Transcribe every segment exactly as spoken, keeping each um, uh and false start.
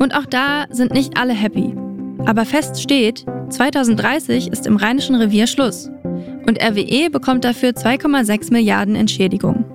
Und auch da sind nicht alle happy. Aber fest steht, zweitausenddreißig ist im Rheinischen Revier Schluss. Und R W E bekommt dafür zwei Komma sechs Milliarden Entschädigung.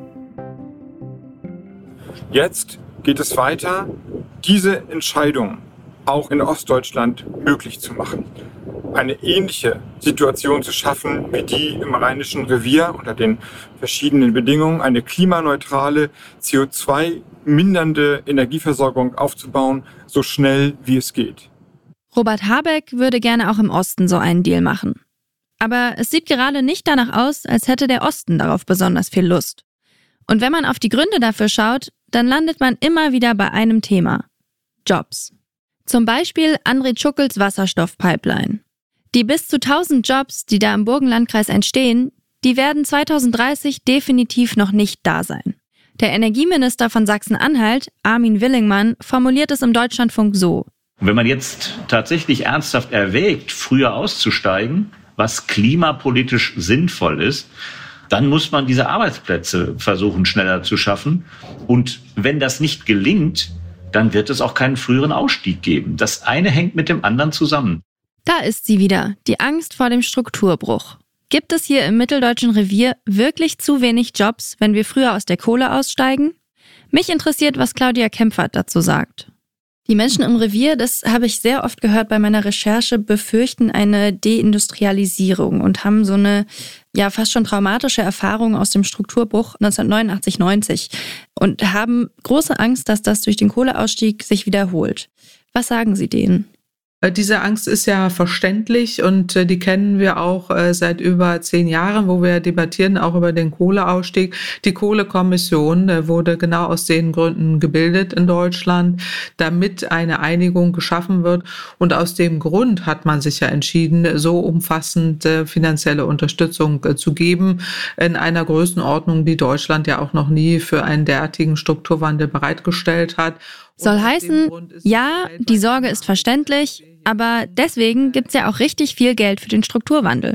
Jetzt geht es weiter, diese Entscheidung auch in Ostdeutschland möglich zu machen. Eine ähnliche Situation zu schaffen wie die im Rheinischen Revier unter den verschiedenen Bedingungen, eine klimaneutrale, C O zwei mindernde Energieversorgung aufzubauen, so schnell wie es geht. Robert Habeck würde gerne auch im Osten so einen Deal machen. Aber es sieht gerade nicht danach aus, als hätte der Osten darauf besonders viel Lust. Und wenn man auf die Gründe dafür schaut, dann landet man immer wieder bei einem Thema: Jobs. Zum Beispiel André Tschuckels Wasserstoffpipeline. Die bis zu tausend Jobs, die da im Burgenlandkreis entstehen, die werden zweitausenddreißig definitiv noch nicht da sein. Der Energieminister von Sachsen-Anhalt, Armin Willingmann, formuliert es im Deutschlandfunk so: Wenn man jetzt tatsächlich ernsthaft erwägt, früher auszusteigen, was klimapolitisch sinnvoll ist, dann muss man diese Arbeitsplätze versuchen, schneller zu schaffen. Und wenn das nicht gelingt, dann wird es auch keinen früheren Ausstieg geben. Das eine hängt mit dem anderen zusammen. Da ist sie wieder, die Angst vor dem Strukturbruch. Gibt es hier im Mitteldeutschen Revier wirklich zu wenig Jobs, wenn wir früher aus der Kohle aussteigen? Mich interessiert, was Claudia Kempfert dazu sagt. Die Menschen im Revier, das habe ich sehr oft gehört bei meiner Recherche, befürchten eine Deindustrialisierung und haben so eine ja fast schon traumatische Erfahrung aus dem Strukturbruch neunzehnhundertneunundachtzig neunzig und haben große Angst, dass das durch den Kohleausstieg sich wiederholt. Was sagen Sie denen? Diese Angst ist ja verständlich und die kennen wir auch seit über zehn Jahren, wo wir debattieren auch über den Kohleausstieg. Die Kohlekommission wurde genau aus den Gründen gebildet in Deutschland, damit eine Einigung geschaffen wird. Und aus dem Grund hat man sich ja entschieden, so umfassend finanzielle Unterstützung zu geben, in einer Größenordnung, die Deutschland ja auch noch nie für einen derartigen Strukturwandel bereitgestellt hat. Soll heißen, ja, die Sorge ist verständlich, aber deswegen gibt's ja auch richtig viel Geld für den Strukturwandel.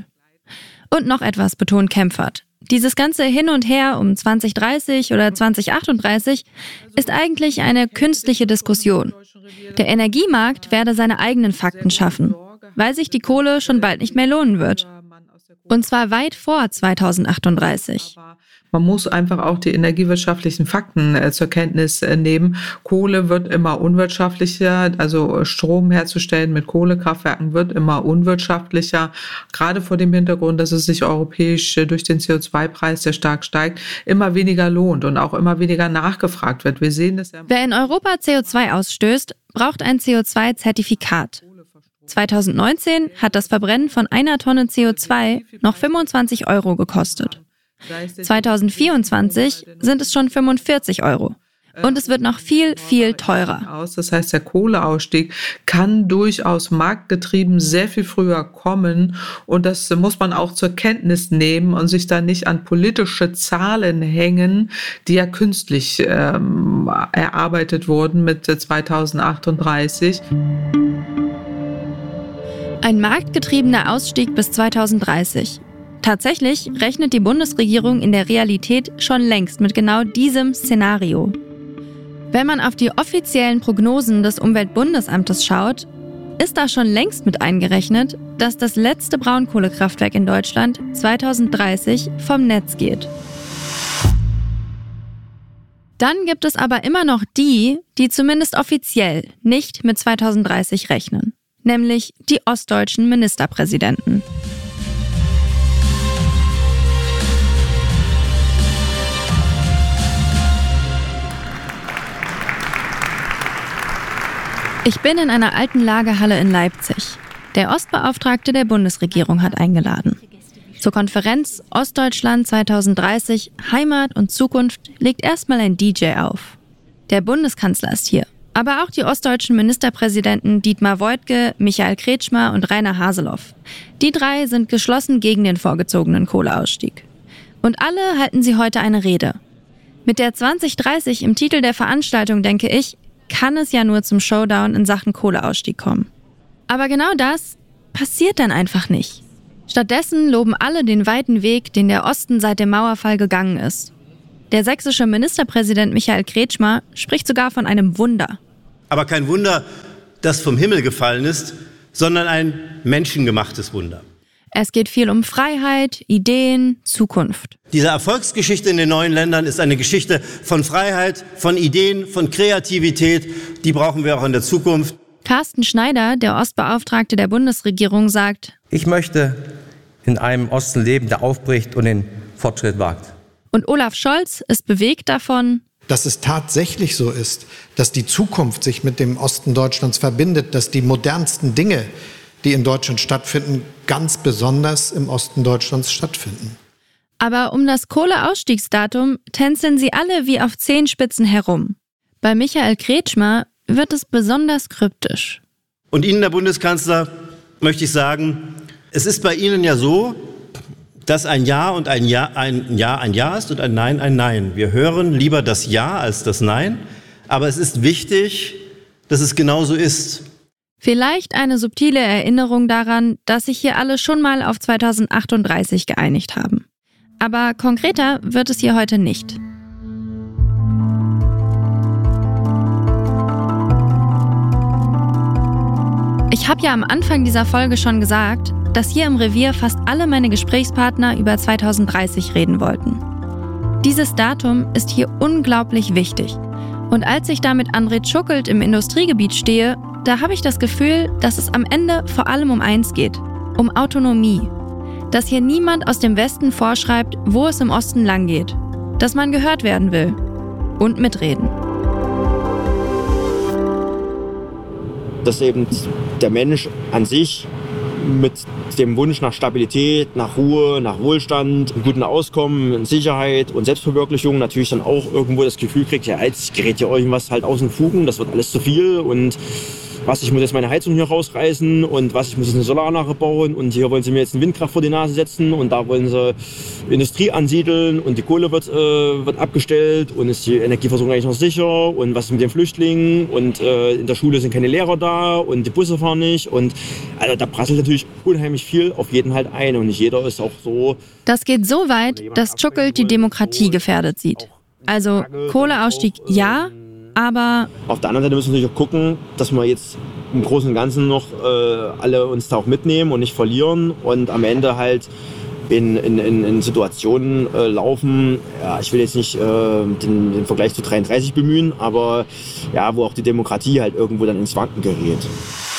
Und noch etwas betont Kempfert. Dieses ganze Hin und Her um zwanzig dreißig oder zwanzig achtunddreißig ist eigentlich eine künstliche Diskussion. Der Energiemarkt werde seine eigenen Fakten schaffen, weil sich die Kohle schon bald nicht mehr lohnen wird. Und zwar weit vor zweitausendachtunddreißig. Man muss einfach auch die energiewirtschaftlichen Fakten äh, zur Kenntnis äh, nehmen. Kohle wird immer unwirtschaftlicher, also Strom herzustellen mit Kohlekraftwerken wird immer unwirtschaftlicher, gerade vor dem Hintergrund, dass es sich europäisch äh, durch den C O zwei Preis, der stark steigt, immer weniger lohnt und auch immer weniger nachgefragt wird. Wir sehen das ja. Wer in Europa C O zwei ausstößt, braucht ein C O zwei Zertifikat. zweitausendneunzehn hat das Verbrennen von einer Tonne C O zwei noch fünfundzwanzig Euro gekostet. zweitausendvierundzwanzig sind es schon fünfundvierzig Euro. Und es wird noch viel, viel teurer. Das heißt, der Kohleausstieg kann durchaus marktgetrieben sehr viel früher kommen. Und das muss man auch zur Kenntnis nehmen und sich da nicht an politische Zahlen hängen, die ja künstlich ähm, erarbeitet wurden mit zweitausendachtunddreißig. Ein marktgetriebener Ausstieg bis zweitausenddreißig. Tatsächlich rechnet die Bundesregierung in der Realität schon längst mit genau diesem Szenario. Wenn man auf die offiziellen Prognosen des Umweltbundesamtes schaut, ist da schon längst mit eingerechnet, dass das letzte Braunkohlekraftwerk in Deutschland zweitausenddreißig vom Netz geht. Dann gibt es aber immer noch die, die zumindest offiziell nicht mit zweitausenddreißig rechnen, nämlich die ostdeutschen Ministerpräsidenten. Ich bin in einer alten Lagerhalle in Leipzig. Der Ostbeauftragte der Bundesregierung hat eingeladen. Zur Konferenz Ostdeutschland zweitausenddreißig, Heimat und Zukunft legt erstmal ein D J auf. Der Bundeskanzler ist hier, aber auch die ostdeutschen Ministerpräsidenten Dietmar Woidke, Michael Kretschmer und Rainer Haseloff. Die drei sind geschlossen gegen den vorgezogenen Kohleausstieg. Und alle halten sie heute eine Rede. Mit der zwanzig dreißig im Titel der Veranstaltung denke ich, kann es ja nur zum Showdown in Sachen Kohleausstieg kommen. Aber genau das passiert dann einfach nicht. Stattdessen loben alle den weiten Weg, den der Osten seit dem Mauerfall gegangen ist. Der sächsische Ministerpräsident Michael Kretschmer spricht sogar von einem Wunder. Aber kein Wunder, das vom Himmel gefallen ist, sondern ein menschengemachtes Wunder. Es geht viel um Freiheit, Ideen, Zukunft. Diese Erfolgsgeschichte in den neuen Ländern ist eine Geschichte von Freiheit, von Ideen, von Kreativität. Die brauchen wir auch in der Zukunft. Carsten Schneider, der Ostbeauftragte der Bundesregierung, sagt: Ich möchte in einem Osten leben, der aufbricht und den Fortschritt wagt. Und Olaf Scholz ist bewegt davon, dass es tatsächlich so ist, dass die Zukunft sich mit dem Osten Deutschlands verbindet, dass die modernsten Dinge, die in Deutschland stattfinden, ganz besonders im Osten Deutschlands stattfinden. Aber um das Kohleausstiegsdatum tänzeln sie alle wie auf Zehenspitzen herum. Bei Michael Kretschmer wird es besonders kryptisch. Und Ihnen, Herr Bundeskanzler, möchte ich sagen, es ist bei Ihnen ja so, dass ein Ja und ein Ja ein Ja ein Ja ist und ein Nein ein Nein. Wir hören lieber das Ja als das Nein, aber es ist wichtig, dass es genauso ist. Vielleicht eine subtile Erinnerung daran, dass sich hier alle schon mal auf zweitausendachtunddreißig geeinigt haben. Aber konkreter wird es hier heute nicht. Ich habe ja am Anfang dieser Folge schon gesagt, dass hier im Revier fast alle meine Gesprächspartner über zweitausenddreißig reden wollten. Dieses Datum ist hier unglaublich wichtig. Und als ich da mit André Tschuckelt im Industriegebiet stehe, da habe ich das Gefühl, dass es am Ende vor allem um eins geht, um Autonomie. Dass hier niemand aus dem Westen vorschreibt, wo es im Osten langgeht. Dass man gehört werden will. Und mitreden. Dass eben der Mensch an sich mit dem Wunsch nach Stabilität, nach Ruhe, nach Wohlstand, einem guten Auskommen, Sicherheit und Selbstverwirklichung natürlich dann auch irgendwo das Gefühl kriegt, ja, jetzt gerät ja irgendwas halt aus den Fugen, das wird alles zu viel und was, ich muss jetzt meine Heizung hier rausreißen und was, ich muss jetzt eine Solaranlage bauen und hier wollen sie mir jetzt eine Windkraft vor die Nase setzen und da wollen sie Industrie ansiedeln und die Kohle wird, äh, wird abgestellt und ist die Energieversorgung eigentlich noch sicher und was ist mit den Flüchtlingen und äh, in der Schule sind keine Lehrer da und die Busse fahren nicht und also da prasselt natürlich unheimlich viel auf jeden halt ein und nicht jeder ist auch so. Das geht so weit, dass Tschuckelt die Demokratie gefährdet sieht. Also Kohleausstieg ja, aber auf der anderen Seite müssen wir natürlich auch gucken, dass wir jetzt im Großen und Ganzen noch äh, alle uns da auch mitnehmen und nicht verlieren und am Ende halt in, in, in Situationen äh, laufen, ja, ich will jetzt nicht äh, den, den Vergleich zu dreiunddreißig bemühen, aber ja, wo auch die Demokratie halt irgendwo dann ins Wanken gerät.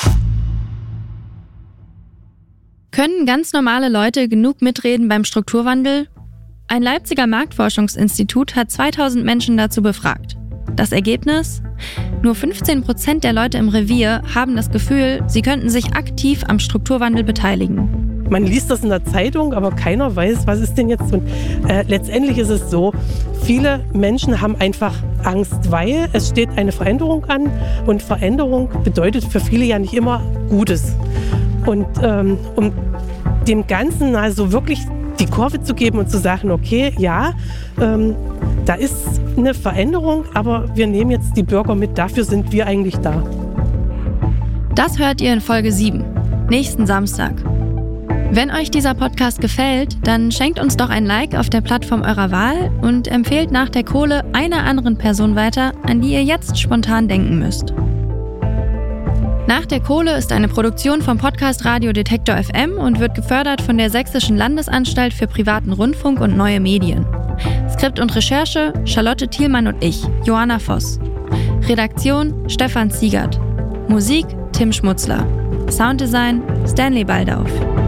Können ganz normale Leute genug mitreden beim Strukturwandel? Ein Leipziger Marktforschungsinstitut hat zweitausend Menschen dazu befragt. Das Ergebnis? Nur fünfzehn Prozent der Leute im Revier haben das Gefühl, sie könnten sich aktiv am Strukturwandel beteiligen. Man liest das in der Zeitung, aber keiner weiß, was ist denn jetzt. Und äh, letztendlich ist es so, viele Menschen haben einfach Angst, weil es steht eine Veränderung an und Veränderung bedeutet für viele ja nicht immer Gutes. Und ähm, um dem Ganzen also wirklich die Kurve zu geben und zu sagen, okay, ja, ähm, da ist eine Veränderung, aber wir nehmen jetzt die Bürger mit, dafür sind wir eigentlich da. Das hört ihr in Folge sieben, nächsten Samstag. Wenn euch dieser Podcast gefällt, dann schenkt uns doch ein Like auf der Plattform eurer Wahl und empfehlt nach der Kohle einer anderen Person weiter, an die ihr jetzt spontan denken müsst. Nach der Kohle ist eine Produktion vom Podcast Radio Detektor F M und wird gefördert von der Sächsischen Landesanstalt für privaten Rundfunk und neue Medien. Skript und Recherche Charlotte Thielmann und ich, Johanna Voss. Redaktion Stefan Ziegert. Musik Tim Schmutzler. Sounddesign Stanley Baldauf.